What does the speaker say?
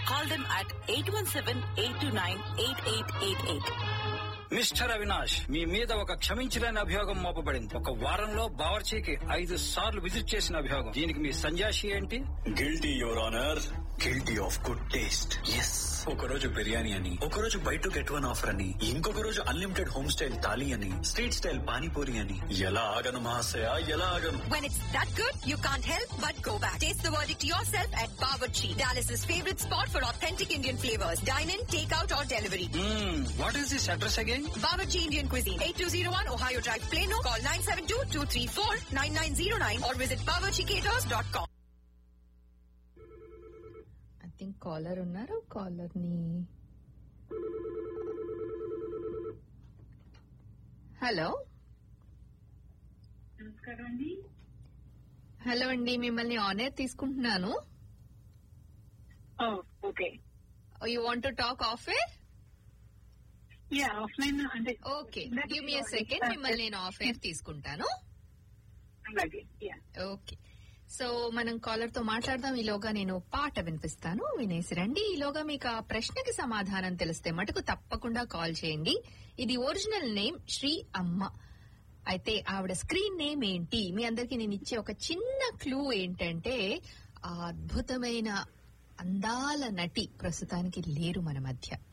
Call them at 817-829-8888. Mister Avinash, మీ మీద ఒక క్షమించలేని అభియోగం మోపబడింది. ఒక వారంలో బావర్చీకి 5 సార్లు విజిట్ చేసిన అభియోగం. దీనికి మీ సంజాషి ఏంటి? Guilty your honour, guilty of good taste. Yes, ఒక రోజు బిర్యానీ అని, ఒక రోజు by to get one offer అని, ఇంకొక రోజు అన్లిమిటెడ్ హోమ్ స్టైల్ థాలీ అని, స్ట్రీట్ స్టైల్ పానీపూరి అని. ఎలా ఆగను మహాశయ, ఎలా ఆగను? When it's that good, you can't help but go back. Taste the verdict yourself at Bawarchi, Dallas's favorite spot for authentic Indian flavors. Dine in, take out or delivery. What is this address again? Bawarchi Indian Cuisine, 8201 Ohio Drive, Plano. Call 972-234-9909 or visit bawarchicaters.com. I think caller ఉన్నారు. Caller ని hello నమస్కారం అండి. Hello అండి, మిమ్మల్ని on air తీసుకుంటున్నాను. Okay, you want to talk of air? Yeah, offline అంటే okay, give me a second, మిమ్మల్ని నేను ఆఫ్ ఎయిర్ తీసుకుంటాను. అలాగే. Yeah, okay. సో మనం కాలర్ తో మాట్లాడదాం. ఈలోగా నేను పాట వినిపిస్తాను, వినేసి రండి. ఈలోగా మీకు ఆ ప్రశ్నకి సమాధానం తెలిస్తే మటుకు తప్పకుండా కాల్ చేయండి. ఇది ఒరిజినల్ నేమ్ శ్రీ అమ్మ. అయితే ఆవిడ స్క్రీన్ నేమ్ ఏంటి? మీ అందరికి నేను ఇచ్చే ఒక చిన్న క్లూ ఏంటంటే, ఆ అద్భుతమైన అందాల నటి ప్రస్తుతానికి లేరు మన మధ్య.